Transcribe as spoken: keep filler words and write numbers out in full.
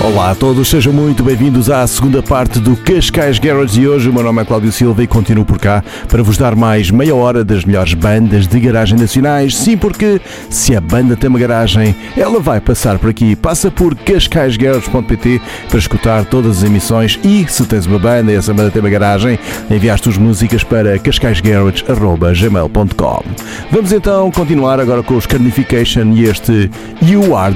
Olá a todos, sejam muito bem-vindos à segunda parte do Cascais Garage de hoje. O meu nome é Cláudio Silva e continuo por cá para vos dar mais meia hora das melhores bandas de garagem nacionais. Sim, porque se a banda tem uma garagem, ela vai passar por aqui. Passa por cascais garage ponto pt para escutar todas as emissões e, se tens uma banda e essa banda tem uma garagem, envia as tuas músicas para cascais garage arroba gmail ponto com. Vamos então continuar agora com os Carnification e este You Are